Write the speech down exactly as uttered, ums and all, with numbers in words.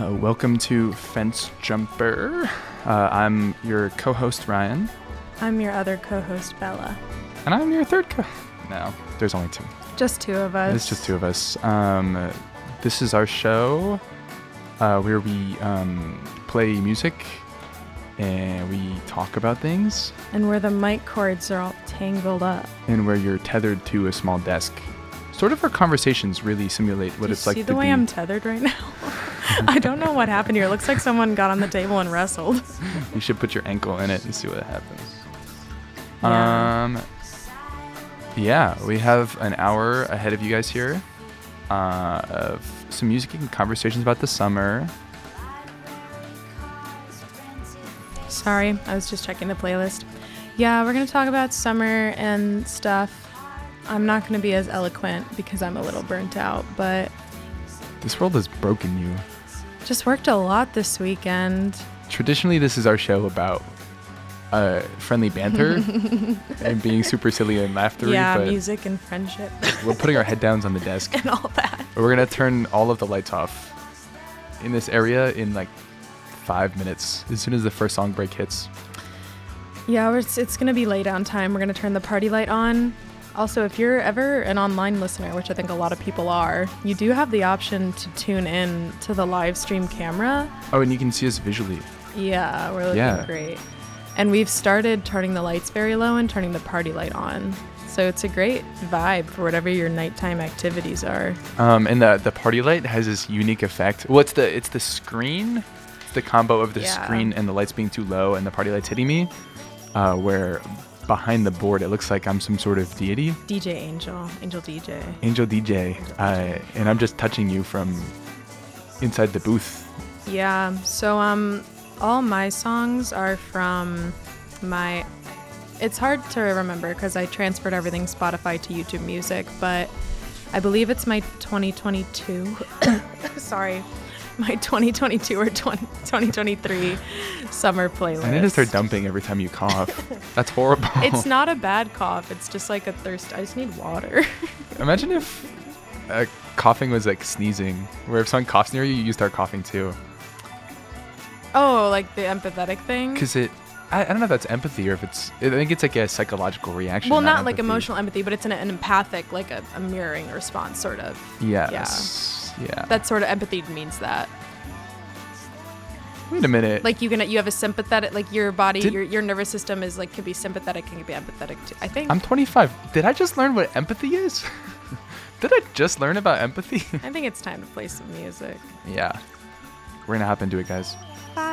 Uh, welcome to Fence Jumper. Uh, I'm your co-host, Ryan. I'm your other co-host, Bella. And I'm your third co... No, there's only two. Just two of us. It's just two of us. Um, this is our show uh, where we um, play music and we talk about things. And where the mic cords are all tangled up. And where you're tethered to a small desk. Sort of our conversations really simulate what Do it's you like see to the way be... I'm tethered right now? I don't know what happened here. It looks like someone got on the table and wrestled. You should put your ankle in it and see what happens. Yeah. Um, yeah, we have an hour ahead of you guys here uh, of some music and conversations about the summer. Sorry, I was just checking the playlist. Yeah, we're going to talk about summer and stuff. I'm not going to be as eloquent because I'm a little burnt out, but... This world has broken you. Just worked a lot this weekend. Traditionally, this is our show about uh, friendly banter and being super silly and laughtery. Yeah, but music and friendship. We're putting our head downs on the desk. And all that. We're going to turn all of the lights off in this area in like five minutes, as soon as the first song break hits. Yeah, it's, it's going to be lay down time. We're going to turn the party light on. Also, if you're ever an online listener, which I think a lot of people are, you do have the option to tune in to the live stream camera. Oh, and you can see us visually. Yeah, we're looking Yeah. great. And we've started turning the lights very low and turning the party light on. So it's a great vibe for whatever your nighttime activities are. Um, and the the party light has this unique effect. Well, it's the it's the screen, it's the combo of the Yeah. screen and the lights being too low and the party lights hitting me, uh, where behind the board it looks like I'm some sort of deity. D J Angel, Angel D J. Angel D J, uh, and I'm just touching you from inside the booth. Yeah, so um, all my songs are from my... It's hard to remember because I transferred everything Spotify to YouTube Music, but I believe it's my twenty twenty-two... Sorry. My twenty twenty-two or twenty twenty-three summer playlist. I need to start dumping every time you cough. That's horrible. It's not a bad cough. It's just like a thirst. I just need water. Imagine if uh, coughing was like sneezing, where if someone coughs near you, you start coughing too. Oh, like the empathetic thing? Because it, I, I don't know if that's empathy or if it's, I think it's like a psychological reaction. Well, not, like empathy. emotional empathy, but it's an, an empathic, like a, a mirroring response, sort of. Yes. Yeah. That sort of empathy means that. Wait a minute. Like you can, you have a sympathetic, like your body, Did- your your nervous system is like can be sympathetic and can be empathetic too. I think. I'm twenty-five. Did I just learn what empathy is? Did I just learn about empathy? I think it's time to play some music. Yeah. We're gonna hop into it, guys. Bye.